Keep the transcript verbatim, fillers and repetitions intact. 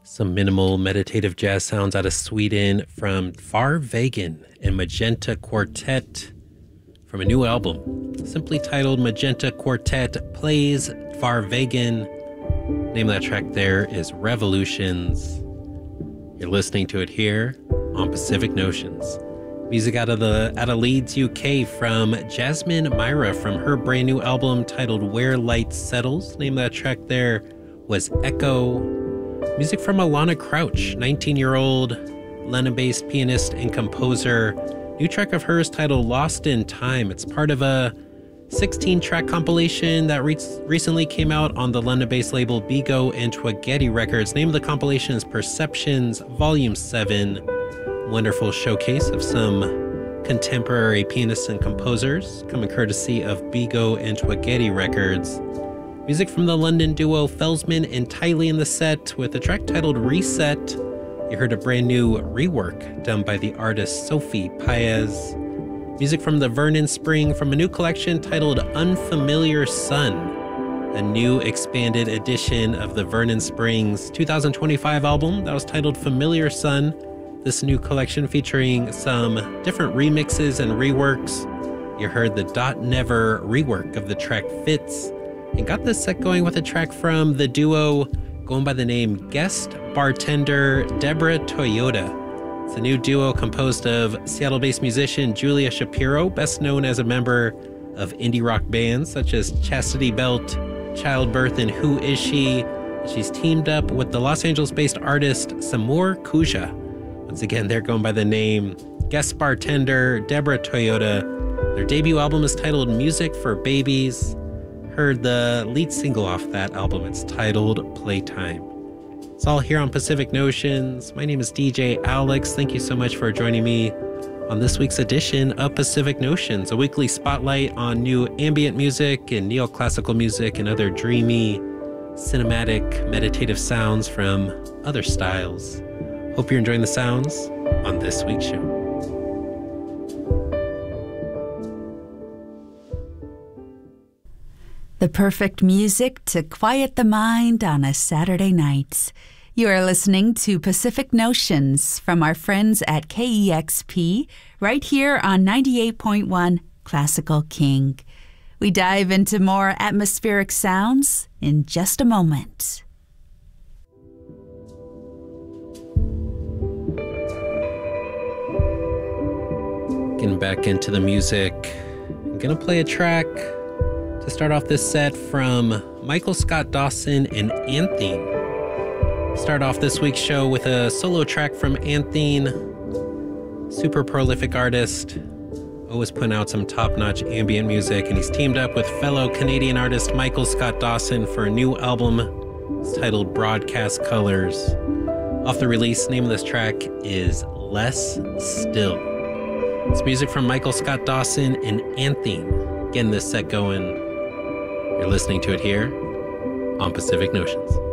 Some minimal meditative jazz sounds out of Sweden from Farvägen and Magenta Quartet from a new album, simply titled Magenta Quartet Plays Farvägen. Name of that track there is Revolutions. You're listening to it here on Pacific Notions. Music out of the out of Leeds, U K from Jasmine Myra from her brand new album titled Where Light Settles. Name of that track there was Echo. Music from Alana Crouch, nineteen-year-old London-based pianist and composer. New track of hers titled Lost in Time. It's part of a sixteen-track compilation that re- recently came out on the London-based label Bigo and Twageti Records. Name of the compilation is Perceptions, Volume seven. Wonderful showcase of some contemporary pianists and composers, coming courtesy of Bigo and Twageti Records. Music from the London duo Felsman and Tiley in the set with a track titled Reset. You heard a brand new rework done by the artist Sophie Paez. Music from the Vernon Spring from a new collection titled Unfamiliar Sun, a new expanded edition of the Vernon Springs two thousand twenty-five album that was titled Familiar Sun. This new collection featuring some different remixes and reworks. You heard the Dot Never rework of the track Fits, and got this set going with a track from the duo going by the name Guest Bartender Deborah Toyota. It's a new duo composed of Seattle-based musician Julia Shapiro, best known as a member of indie rock bands such as Chastity Belt, Childbirth, and Who Is She? She's teamed up with the Los Angeles-based artist Samur Kuja. Once again, they're going by the name Guest Bartender Deborah Toyota. Their debut album is titled Music for Babies. Heard the lead single off that album. It's titled Playtime. It's all here on Pacific Notions. My name is D J Alex. Thank you so much for joining me on this week's edition of Pacific Notions, a weekly spotlight on new ambient music and neoclassical music and other dreamy, cinematic, meditative sounds from other styles. Hope you're enjoying the sounds on this week's show. The perfect music to quiet the mind on a Saturday night. You are listening to Pacific Notions from our friends at K E X P, right here on ninety-eight point one Classical King. We dive into more atmospheric sounds in just a moment. Getting back into the music. I'm gonna play a track to start off this set from Michael Scott Dawson and Anthene. Start off this week's show with a solo track from Anthene, super prolific artist, always putting out some top-notch ambient music, and he's teamed up with fellow Canadian artist Michael Scott Dawson for a new album. It's titled Broadcast Colors. Off the release, name of this track is Less Still. It's music from Michael Scott Dawson and Anthene. Getting this set going. You're listening to it here on Pacific Notions.